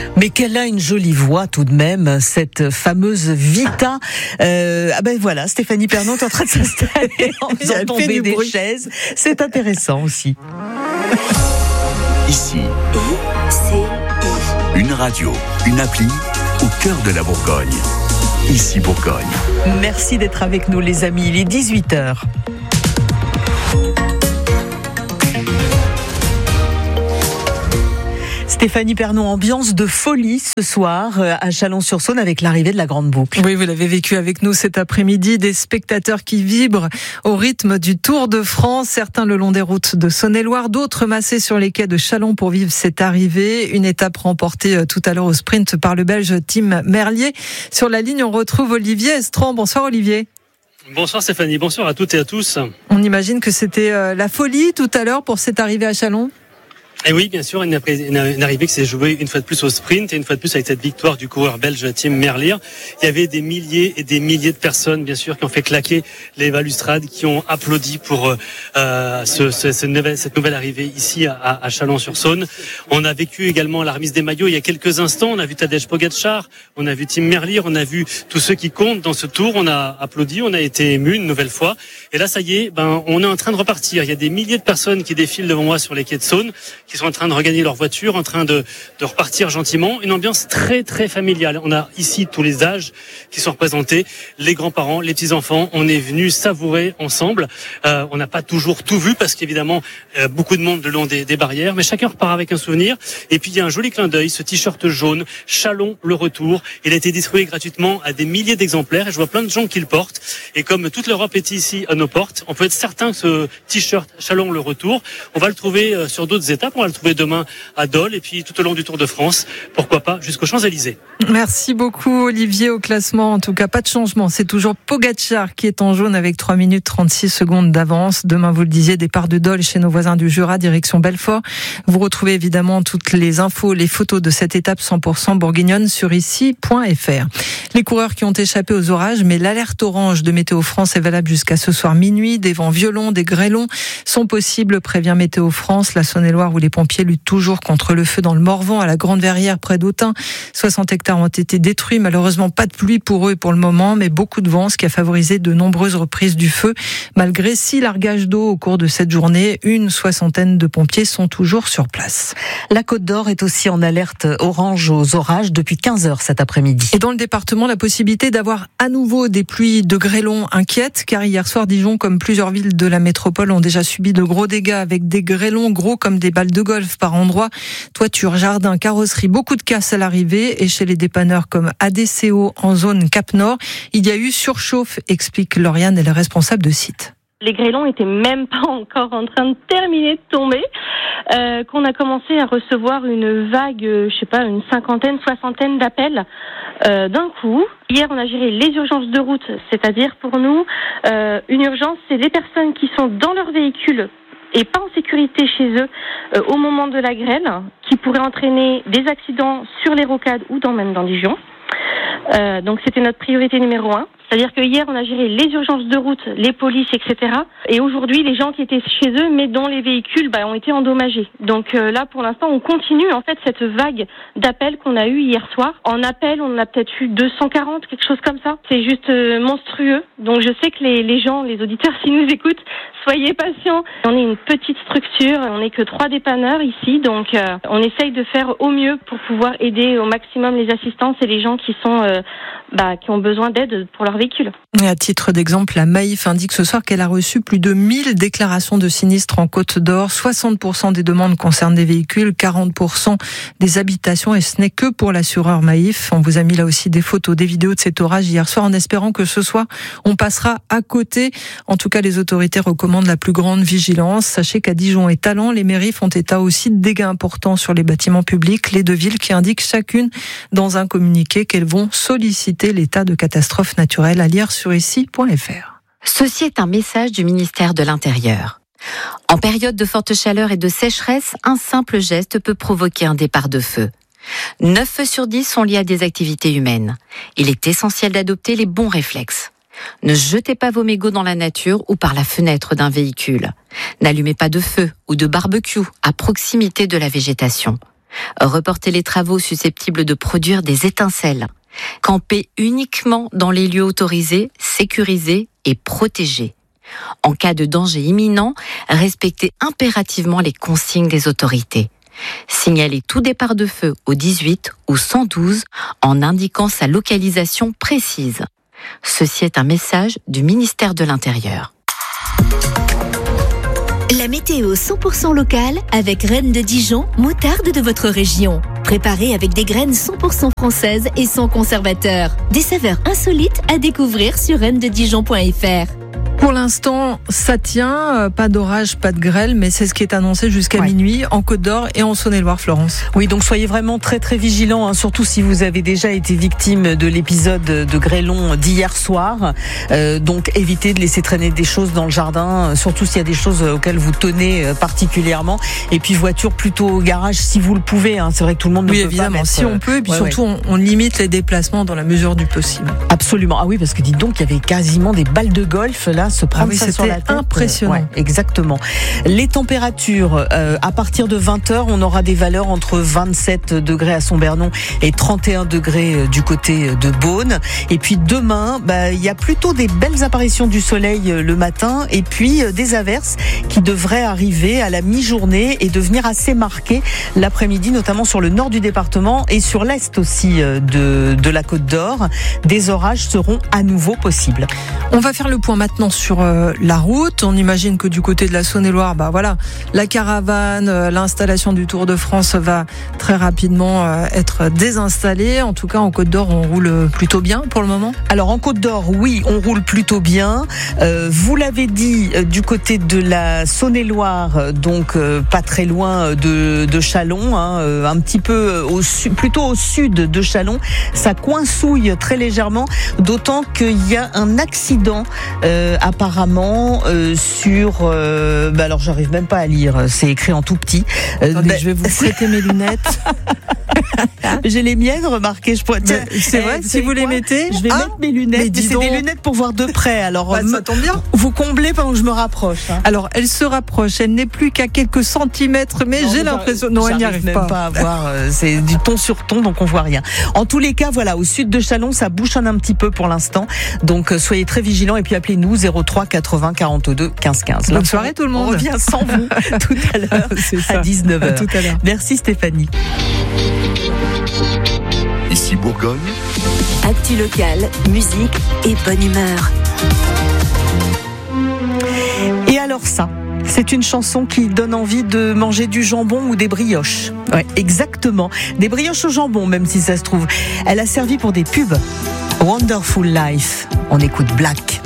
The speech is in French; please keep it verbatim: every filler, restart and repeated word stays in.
Mais qu'elle a une jolie voix tout de même, cette fameuse Vita. Euh, ah ben voilà, Stéphanie Pernon est en train de s'installer en faisant tomber des bruit. chaises. C'est intéressant aussi. Ici, une radio, une appli au cœur de la Bourgogne. Ici Bourgogne. Merci d'être avec nous les amis, il est dix-huit heures. Stéphanie Pernon, ambiance de folie ce soir à Chalon-sur-Saône avec l'arrivée de la Grande Boucle. Oui, vous l'avez vécu avec nous cet après-midi, des spectateurs qui vibrent au rythme du Tour de France, certains le long des routes de Saône-et-Loire, d'autres massés sur les quais de Chalon pour vivre cette arrivée. Une étape remportée tout à l'heure au sprint par le Belge Tim Merlier. Sur la ligne, on retrouve Olivier Estran. Bonsoir Olivier. Bonsoir Stéphanie, bonsoir à toutes et à tous. On imagine que c'était la folie tout à l'heure pour cette arrivée à Chalon. Et oui, bien sûr, une, une arrivée qui s'est jouée une fois de plus au sprint et une fois de plus avec cette victoire du coureur belge Tim Merlier. Il y avait des milliers et des milliers de personnes, bien sûr, qui ont fait claquer les balustrades, qui ont applaudi pour euh, ce, ce, ce nouvelle, cette nouvelle arrivée ici à, à Chalon-sur-Saône. On a vécu également la remise des maillots il y a quelques instants. On a vu Tadej Pogačar, on a vu Tim Merlier, on a vu tous ceux qui comptent dans ce tour. On a applaudi, on a été émus une nouvelle fois. Et là, ça y est, ben, on est en train de repartir. Il y a des milliers de personnes qui défilent devant moi sur les quais de Saône, qui sont en train de regagner leur voiture, en train de, de repartir gentiment. Une ambiance très très familiale. On a ici tous les âges qui sont représentés, les grands-parents, les petits-enfants. On est venus savourer ensemble. Euh, on n'a pas toujours tout vu parce qu'évidemment, euh, beaucoup de monde le long des, des barrières, mais chacun repart avec un souvenir. Et puis il y a un joli clin d'œil, ce t-shirt jaune, Chalon le retour. Il a été distribué gratuitement à des milliers d'exemplaires et je vois plein de gens qui le portent. Et comme toute l'Europe est ici à nos portes, on peut être certain que ce t-shirt Chalon le retour, on va le trouver sur d'autres étapes. On va le trouver demain à Dole et puis tout au long du Tour de France, pourquoi pas jusqu'aux Champs-Élysées. Merci beaucoup Olivier. Au classement, en tout cas pas de changement, c'est toujours Pogačar qui est en jaune avec trois minutes trente-six secondes d'avance. Demain, vous le disiez, départ de Dole chez nos voisins du Jura, direction Belfort. Vous retrouvez évidemment toutes les infos, les photos de cette étape cent pour cent bourguignonne sur ici point f r. Les coureurs qui ont échappé aux orages, mais l'alerte orange de Météo France est valable jusqu'à ce soir minuit. Des vents violents, des grêlons sont possibles, prévient Météo France. La Saône-et-Loire où les pompiers luttent toujours contre le feu dans le Morvan, à la Grande Verrière près d'Autun. soixante hectares ont été détruits. Malheureusement, pas de pluie pour eux pour le moment, mais beaucoup de vent, ce qui a favorisé de nombreuses reprises du feu. Malgré six largages d'eau au cours de cette journée, une soixantaine de pompiers sont toujours sur place. La Côte d'Or est aussi en alerte orange aux orages depuis quinze heures cet après-midi. Et dans le département, la possibilité d'avoir à nouveau des pluies de grêlons inquiète, car hier soir, Dijon, comme plusieurs villes de la métropole, ont déjà subi de gros dégâts avec des grêlons gros comme des balles de golf par endroits. Toiture, jardin, carrosserie, beaucoup de casse à l'arrivée. Et chez les dépanneurs comme A D C O en zone Cap Nord, il y a eu surchauffe, explique Lauriane, elle est responsable de site. Les grêlons étaient même pas encore en train de terminer de tomber, euh, qu'on a commencé à recevoir une vague, euh, je sais pas, une cinquantaine, soixantaine d'appels euh, d'un coup. Hier, on a géré les urgences de route, c'est-à-dire pour nous, euh, une urgence, c'est des personnes qui sont dans leur véhicule et pas en sécurité chez eux euh, au moment de la grêle, qui pourraient entraîner des accidents sur les rocades ou dans, même dans Dijon. Euh, donc c'était notre priorité numéro un. C'est-à-dire que hier, on a géré les urgences de route, les polices, et cetera. Et aujourd'hui, les gens qui étaient chez eux, mais dont les véhicules bah, ont été endommagés. Donc euh, là, pour l'instant, on continue en fait cette vague d'appels qu'on a eu hier soir. En appel, on en a peut-être eu deux cent quarante, quelque chose comme ça. C'est juste euh, monstrueux. Donc je sais que les, les gens, les auditeurs, s'ils nous écoutent, soyez patients. On est une petite structure, on n'est que trois dépanneurs ici, donc euh, on essaye de faire au mieux pour pouvoir aider au maximum les assistances et les gens qui sont euh, bah, qui ont besoin d'aide pour leur véhicule. Et à titre d'exemple, la Maïf indique ce soir qu'elle a reçu plus de mille déclarations de sinistres en Côte d'Or. soixante pour cent des demandes concernent des véhicules, quarante pour cent des habitations, et ce n'est que pour l'assureur Maïf. On vous a mis là aussi des photos, des vidéos de cet orage hier soir en espérant que ce soir on passera à côté. En tout cas, les autorités recommandent la plus grande vigilance. Sachez qu'à Dijon et Talent, les mairies font état aussi de dégâts importants sur les bâtiments publics. Les deux villes qui indiquent chacune dans un communiqué qu'elles vont solliciter l'état de catastrophe naturelle, à lire sur ici point f r. Ceci est un message du ministère de l'Intérieur. En période de forte chaleur et de sécheresse, un simple geste peut provoquer un départ de feu. neuf feux sur dix sont liés à des activités humaines. Il est essentiel d'adopter les bons réflexes. Ne jetez pas vos mégots dans la nature ou par la fenêtre d'un véhicule. N'allumez pas de feu ou de barbecue à proximité de la végétation. Reporter les travaux susceptibles de produire des étincelles. Camper uniquement dans les lieux autorisés, sécurisés et protégés. En cas de danger imminent, respecter impérativement les consignes des autorités. Signaler tout départ de feu au dix-huit ou cent douze en indiquant sa localisation précise. Ceci est un message du ministère de l'Intérieur. La météo cent pour cent locale avec Reine de Dijon, moutarde de votre région. Préparée avec des graines cent pour cent françaises et sans conservateur. Des saveurs insolites à découvrir sur reine de dijon point f r. Pour l'instant, ça tient, pas d'orage, pas de grêle, mais c'est ce qui est annoncé jusqu'à ouais. minuit en Côte d'Or et en Saône-et-Loire, Florence. Oui, donc soyez vraiment très très vigilants, hein, surtout si vous avez déjà été victime de l'épisode de grêlon d'hier soir. Euh, donc évitez de laisser traîner des choses dans le jardin, surtout s'il y a des choses auxquelles vous tenez particulièrement. Et puis voiture plutôt au garage si vous le pouvez. Hein. C'est vrai que tout le monde ne oui, peut évidemment, pas mettre... si on peut. Et puis ouais, surtout, ouais. On, on limite les déplacements dans la mesure du possible. Absolument. Ah oui, parce que dites donc, il y avait quasiment des balles de golf là. Se prendre ah oui, ça sur la tête, impressionnant. Ouais, exactement. Les températures, euh, à partir de vingt heures, on aura des valeurs entre vingt-sept degrés à Saint-Bernon et trente et un degrés du côté de Beaune. Et puis demain, bah, il y a plutôt des belles apparitions du soleil le matin et puis euh, des averses qui devraient arriver à la mi-journée et devenir assez marquées l'après-midi, notamment sur le nord du département et sur l'est aussi euh, de, de la Côte d'Or. Des orages seront à nouveau possibles. On va faire le point maintenant sur euh, la route. On imagine que du côté de la Saône-et-Loire, bah voilà, la caravane, euh, l'installation du Tour de France va très rapidement euh, être désinstallée. En tout cas, en Côte d'Or, on roule plutôt bien pour le moment. Alors en Côte d'Or, oui, on roule plutôt bien. Euh, vous l'avez dit, euh, du côté de la Saône-et-Loire, donc euh, pas très loin de, de Châlons, hein, euh, un petit peu au su- plutôt au sud de Châlons, ça coinsouille très légèrement, d'autant qu'il y a un accident euh, apparemment euh, sur. Euh, bah alors j'arrive même pas à lire, c'est écrit en tout petit. Euh, Attendez, bah, je vais vous prêter mes lunettes. J'ai les miennes, remarquez. Je pourrais... Tiens, c'est vrai, si vous les mettez. Je vais ah, mettre mes lunettes. Mais c'est des lunettes pour voir de près. Alors, bah, ça tombe bien. Vous comblez pendant que je me rapproche. Hein. Alors, elle se rapproche. Elle n'est plus qu'à quelques centimètres, mais non, j'ai l'impression. Non, elle n'y arrive même pas. pas à voir. Euh, c'est du ton sur ton, donc on voit rien. En tous les cas, voilà, au sud de Châlons, ça bouchonne un petit peu pour l'instant. Donc, euh, soyez très vigilants et puis appelez-nous zéro trois quatre-vingts quarante-deux quinze quinze. Bonne soirée tout le monde. On revient sans vous tout à l'heure à dix-neuf heures. À tout à l'heure. Merci Stéphanie. Ici Bourgogne. Actu locale, musique et bonne humeur. Et alors ça, c'est une chanson qui donne envie de manger du jambon ou des brioches. Ouais, exactement. Des brioches au jambon, même si ça se trouve. Elle a servi pour des pubs. Wonderful Life. On écoute Black.